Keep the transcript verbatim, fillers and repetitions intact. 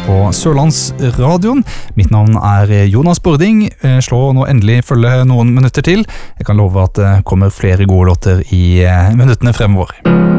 på Sørlandsradioen. Mitt navn er Jonas Bording. Slå nå endelig følge noen minutter til. Jeg kan love at det kommer flere gode låter i minuttene fremover.